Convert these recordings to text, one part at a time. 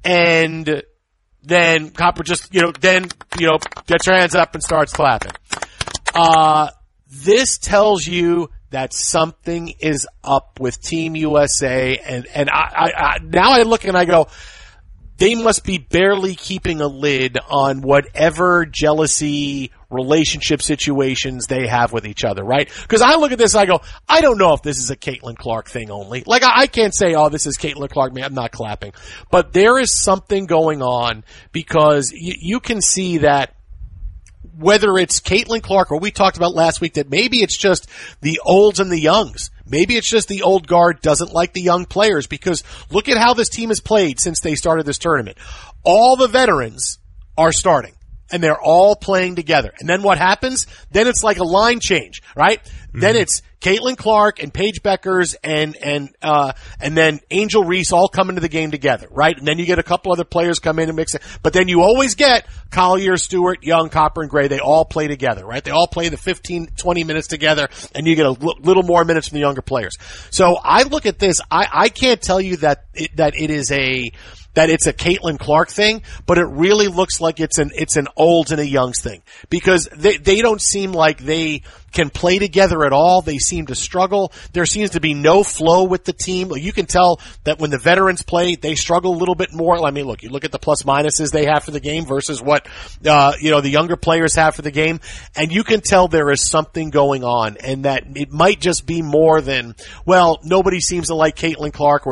and then Copper just, gets her hands up and starts clapping. This tells you that something is up with Team USA, and I now I look and I go, they must be barely keeping a lid on whatever jealousy relationship situations they have with each other, right? Because I look at this, I go, I don't know if this is a Caitlin Clark thing only. Like, I can't say, oh, this is Caitlin Clark, man, I'm not clapping. But there is something going on, because you can see that whether it's Caitlin Clark, or we talked about last week that maybe it's just the olds and the youngs. Maybe it's just the old guard doesn't like the young players, because look at how this team has played since they started this tournament. All the veterans are starting, and they're all playing together. And then what happens? Then it's like a line change, right? Mm-hmm. Then it's Caitlin Clark and Paige Beckers and then Angel Reese all come into the game together, right? And then you get a couple other players come in and mix it. But then you always get Collier, Stewart, Young, Copper, and Gray. They all play together, right? They all play the 15, 20 minutes together, and you get a little more minutes from the younger players. So I look at this, I can't tell you that it's a Caitlin Clark thing, but it really looks like it's an olds and a youngs thing, because they don't seem like they can play together at all. They seem to struggle. There seems to be no flow with the team. You can tell that when the veterans play, they struggle a little bit more. I mean, look, you look at the plus minuses they have for the game versus what, the younger players have for the game. And you can tell there is something going on, and that it might just be more than, well, nobody seems to like Caitlin Clark,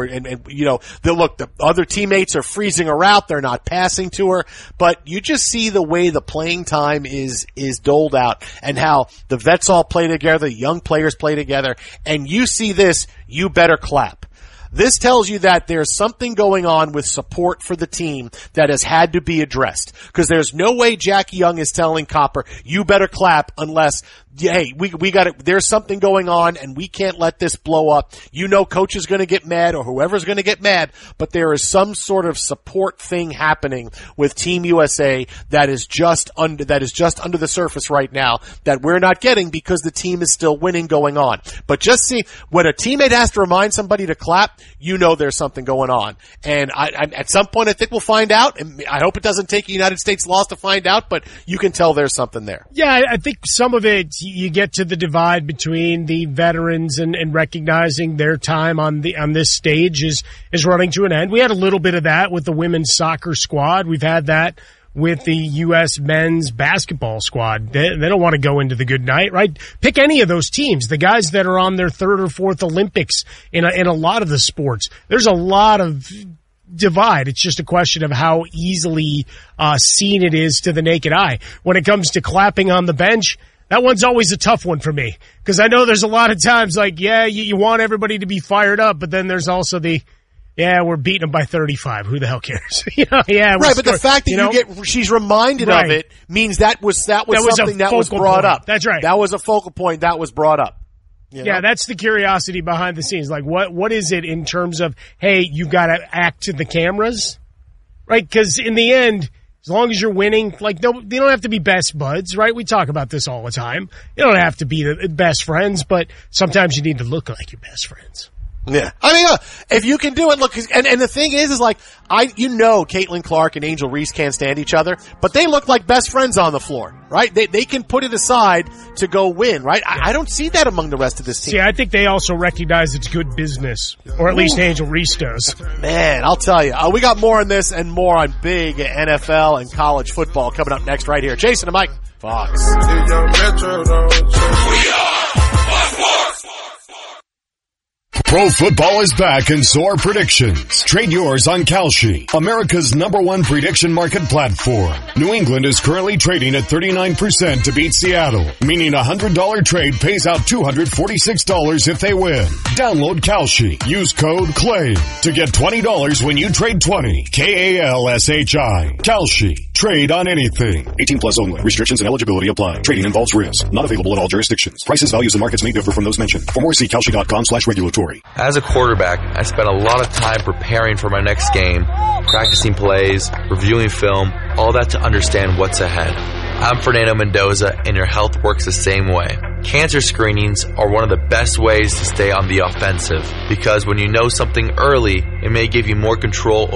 the other teammates are freezing her out. They're not passing to her, but you just see the way the playing time is doled out, and how the vets all play together, young players play together, and you see this, you better clap. This tells you that there's something going on with support for the team that has had to be addressed. Because there's no way Jackie Young is telling Copper, you better clap, unless, hey, we got it. There's something going on, and we can't let this blow up. Coach is going to get mad, or whoever's going to get mad, but there is some sort of support thing happening with Team USA that is just under the surface right now, that we're not getting because the team is still winning going on. But just see, when a teammate has to remind somebody to clap, there's something going on. And I at some point I think we'll find out, and I hope it doesn't take a United States loss to find out, but you can tell there's something there. Yeah, I think some of it, you get to the divide between the veterans and recognizing their time on this stage is running to an end. We had a little bit of that with the women's soccer squad. We've had that with the U.S. men's basketball squad. They don't want to go into the good night, right? Pick any of those teams, the guys that are on their third or fourth Olympics in a lot of the sports. There's a lot of divide. It's just a question of how easily seen it is to the naked eye. When it comes to clapping on the bench, that one's always a tough one for me, because I know there's a lot of times like, yeah, you want everybody to be fired up, but then there's also we're beating them by 35. Who the hell cares? Right, but the fact that she's reminded of it means that was something that was brought up. That's right. That was a focal point that was brought up. Yeah, that's the curiosity behind the scenes. Like, what is it in terms of, hey, you got to act to the cameras, right? Because in the end, as long as you're winning, like, they don't have to be best buds, right? We talk about this all the time. You don't have to be the best friends, but sometimes you need to look like your best friends. Yeah. I mean, if you can do it, look, and the thing is like, Caitlin Clark and Angel Reese can't stand each other, but they look like best friends on the floor, right? They can put it aside to go win, right? Yeah. I don't see that among the rest of this team. See, I think they also recognize it's good business, or at least Angel Reese does. Man, I'll tell you. We got more on this and more on big NFL and college football coming up next right here. Jason and Mike, Fox. Pro football is back in SOAR Predictions. Trade yours on Kalshi, America's #1 prediction market platform. New England is currently trading at 39% to beat Seattle, meaning a $100 trade pays out $246 if they win. Download Kalshi. Use code CLAY to get $20 when you trade 20. KALSHI. Kalshi. Trade on anything. 18 plus only. Restrictions and eligibility apply. Trading involves risk. Not available in all jurisdictions. Prices, values, and markets may differ from those mentioned. For more, see Kalshi.com/regulatory. As a quarterback, I spent a lot of time preparing for my next game, practicing plays, reviewing film, all that to understand what's ahead. I'm Fernando Mendoza, and your health works the same way. Cancer screenings are one of the best ways to stay on the offensive, because when you know something early, it may give you more control